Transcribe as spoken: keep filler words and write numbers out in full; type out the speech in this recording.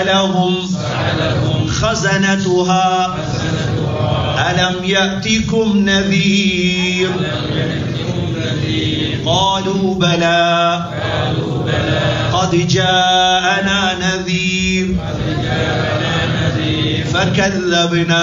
لهم خزنتها ألم يأتكم نذير قالوا بلى قد جاءنا نذير فكذبنا